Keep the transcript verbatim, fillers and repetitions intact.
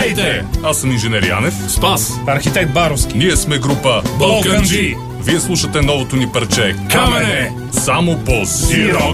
Здравейте! Аз съм инженер Янев. Спас! Архитект Баровски. Ние сме група Балканджи. Вие слушате новото ни парче Камене. Само по Зирок.